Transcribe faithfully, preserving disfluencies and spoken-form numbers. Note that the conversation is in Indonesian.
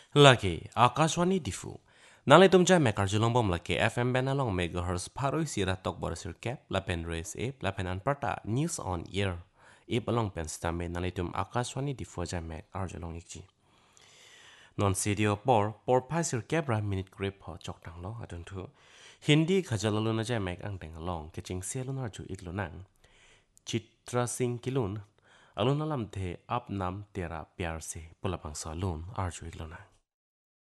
Lagi Akashwani Difu. Nalai tumjai mekar julong bom lagi F M benalong megahertz paroi sira tok borasir cap lapen race e lapen anparta news on air. E balong pen stambe nalai tum Akashwani Difu jai mekar julong ikji. Non sidio por por pasir kebra minute grip ho chok tang lo adun tu. Hindi khajalalu na jai mek ang teng long keching selun arju iglunang. Chitra Singh kilun alun alam the ap nam tera pyar se pulapang salun arju iglunang.